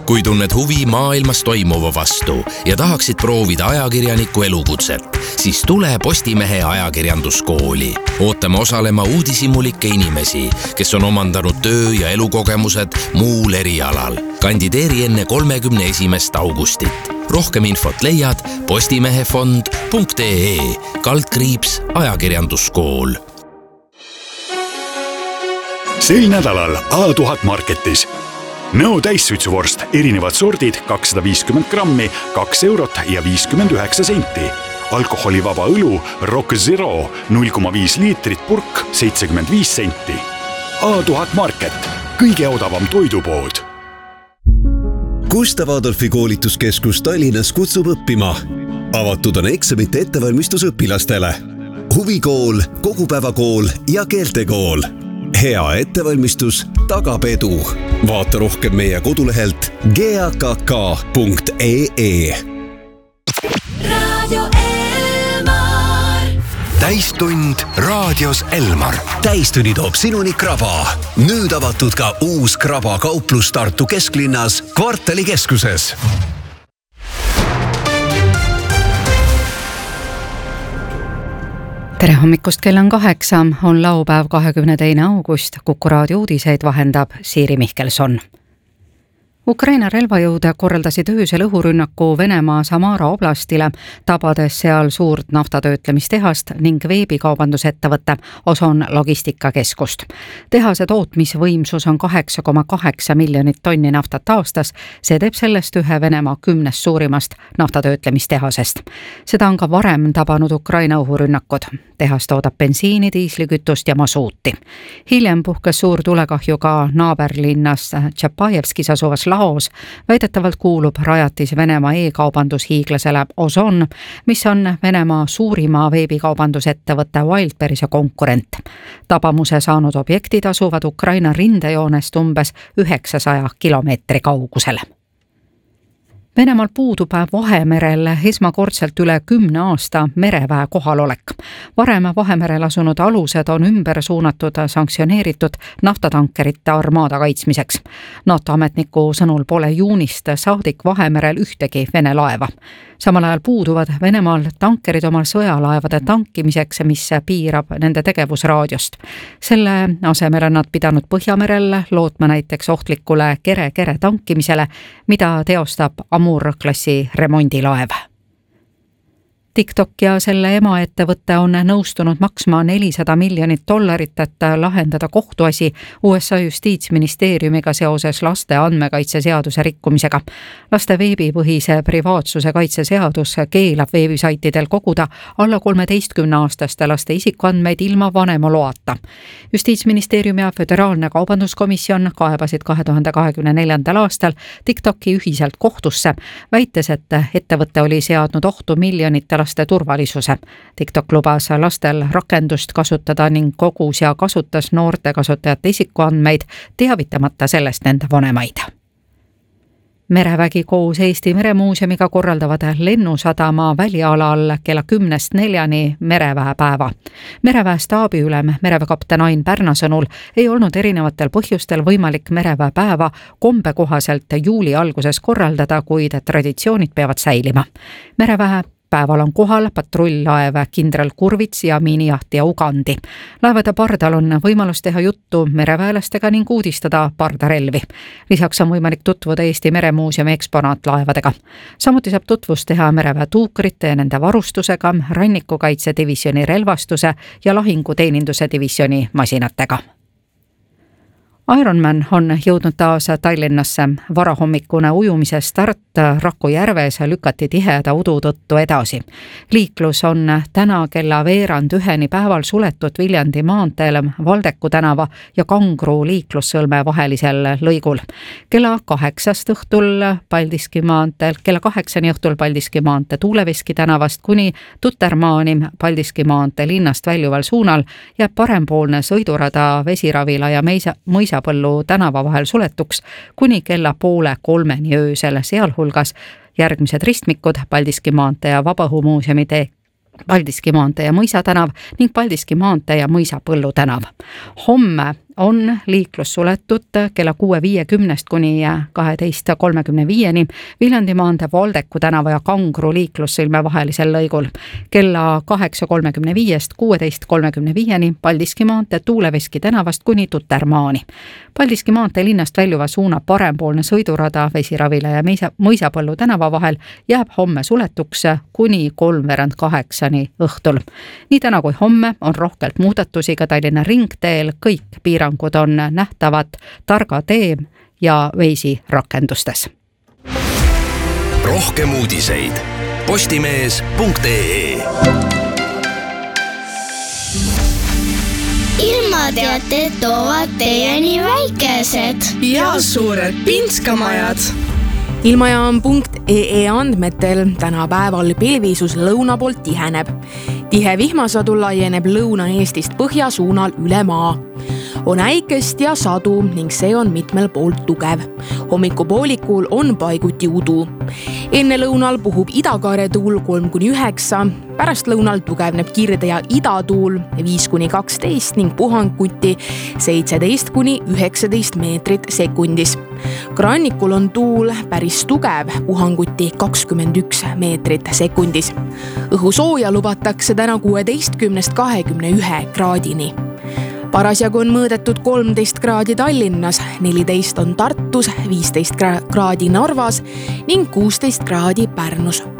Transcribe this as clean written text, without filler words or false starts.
Kui tunned huvi maailmas toimuva vastu ja tahaksid proovida ajakirjaniku elukutset, siis tule Postimehe ajakirjanduskooli. Ootame osalema uudishimulikke inimesi, kes on omandanud töö- ja elukogemused muul erialal. Kandideeri enne 31. augustit. Rohkem infot leiad postimehefond.ee/ajakirjanduskool. Sel nädalal A1000 Marketis. Nõo täissuitsuvorst erinevad sordid 250 grammi, 2 eurot ja 59 senti. Alkoholivaba õlu Rock Zero 0,5 liitrit purk 75 senti. A1000 Market, kõige odavam toidupood. Gustav Adolfi koolituskeskus Tallinnas kutsub õppima. Avatud on eksamite ettevalmistus õpilastele. Huvikool, kogupäevakool ja keeltekool. Hea ettevalmistus tagab edu. Vaata rohkem meie kodulehelt gakk.ee. Radio Elmar. Täistund raadios Elmar. Täistunni toob sinuni Kraba. Nüüd avatud ka uus Kraba kauplus Tartu kesklinnas Kvartali keskuses. Tere hommikust, kell on 8, on laupäev 22. august, Kuku raadio uudiseid vahendab Siiri Mihkelson. Ukraina relvajõud korraldasid öösel õhurünnaku Venemaa Samara oblastile, tabades seal suurt naftatöötlemistehast ning veebikaubandusettevõtte Ozon logistikakeskust. Tehase tootmisvõimsus on 8,8 miljonit tonni naftat aastas, see teeb sellest ühe Venemaa 10 suurimast naftatöötlemistehasest. Seda on ka varem tabanud Ukraina õhurünnakud. Tehas toodab bensiini, diislikütust ja masuuti. Hiljem puhkes suur tulekahju ka naaberlinnas Tšapajevskis asuvas Laos. Väidetavalt kuulub rajatis Venemaa e-kaubandushiiglasele Ozon, mis on Venemaa suurima veebikaubandusettevõtte Wildberrise konkurent. Tabamuse saanud objektid asuvad Ukraina rindejoonest umbes 900 kilomeetri kaugusel. Venemaal puudub Vahemerel esmakordselt üle 10 aasta mereväe kohalolek. Varem Vahemerel asunud alused on ümber suunatud sanktsioneeritud naftatankerite armaada kaitsmiseks. NATO ametniku sõnul pole juunist saadik Vahemerel ühtegi Vene laeva. Samal ajal puuduvad Venemaal tankerid omal sõjalaevade tankimiseks, mis piirab nende tegevusraadiost. Selle asemel on nad pidanud Põhjamerel lootma näiteks ohtlikule kere tankimisele, mida teostab Amur-klassi remondilaev. TikTok ja selle emaettevõte on nõustunud maksma $400 miljonit, et lahendada kohtuasi USA justiitsministeeriumiga seoses laste andmekaitseseaduse rikkumisega. Laste veebipõhise privaatsuse kaitseseadus keelab veebisaitidel koguda alla 13-aastaste laste isikuandmeid ilma vanema loata. Justiitsministeerium ja Föderaalne kaubanduskomisjon kaebasid 2024. aastal TikToki ühiselt kohtusse, väites, et ettevõte oli seadnud ohtu miljonite laste turvalisuse. TikTok lubas lastel rakendust kasutada ning kogus ja kasutas noorte kasutajate isikuandmeid, teavitamata sellest nende vanemaid. Merevägi koos Eesti Meremuuseumiga korraldavad Lennusadama välialal kella 10-4 mereväepäeva. Mereväe staabiülem mereväekapten Ain Pärna sõnul ei olnud erinevatel põhjustel võimalik mereväepäeva kombe kohaselt juuli alguses korraldada, kuid traditsioonid peavad säilima. Mereväe päeval on kohal patrull-laev kindral Kurvits ja miinijahtija Ugandi. Laevade pardal on võimalus teha juttu mereväelastega ning uudistada pardarelvi. Lisaks on võimalik tutvuda Eesti Meremuuseumi eksponaatlaevadega. Samuti saab tutvust teha mereväe tuukrite ja nende varustusega, rannikukaitsedivisjoni relvastuse ja lahinguteeninduse divisjoni masinatega. Ironman on jõudnud taas Tallinnasse. Varahommikune ujumise start Raku järves lükati tiheda udu tõttu edasi. Liiklus on täna kella 12:00 päeval suletud Viljandi maanteel Valdeku tänava ja Kangru liiklussõlme vahelisel lõigul. Kella 8 õhtul Paldiski maanteel, kella 8 õhtul Paldiski maantee Tuuleveski tänavast kuni Tutermaani Paldiski maantee linnast väljuval suunal jääb parempoolne sõidurada Vesiravila ja Mõisapõllu tänava vahel suletuks kuni kella 2:30 öösel, sealhulgas järgmised ristmikud Paldiski maantee ja Vabaõhumuuseumi tee, Paldiski maantee ja Mõisa tänav ning Paldiski maantee ja Mõisapõllu tänav. Homme on liiklus suletud kella 6.50 kuni 12.35 Viljandi maantee Valdeku tänava ja Kangro liiklussõlme vahelisel lõigul. Kella 8.35 16.35 Paldiski maantee Tuuleveski tänavast kuni Tutermaani. Paldiski maantee linnast väljuva suuna parempoolne sõidurada Vesiravile ja Mõisapõllu tänava vahel jääb homme suletuks kuni 7:30 õhtul. Nii täna kui homme on rohkelt muudatusi ka Tallinna ringteel, kõik piirangud on nähtavad Targa tee ja Veisi rakendustes. Rohkem uudiseid postimees.ee. Ilmateated toovad teieni väikesed ja suured pinskamajad. Ilmajaam.ee andmetel tänapäeval pilvisus lõuna poolt tiheneb. Tihe vihmasadu laieneb Lõuna-Eestist põhja suunal üle maa. On äikest ja sadu ning see on mitmel poolt tugev. Hommikupoolikul on paiguti udu. Enne lõunal puhub idakaare tuul 3-9, pärast lõunal tugevneb kirde ja idatuul 5-12 ning puhanguti 17-19 meetrit sekundis. Rannikul on tuul päris tugev, puhanguti 21 meetrit sekundis. Õhusooja lubatakse täna 16-21 kraadini. Parasjagu on mõõdetud 13 kraadi Tallinnas, 14 on Tartus, 15 kraadi Narvas ning 16 kraadi Pärnus.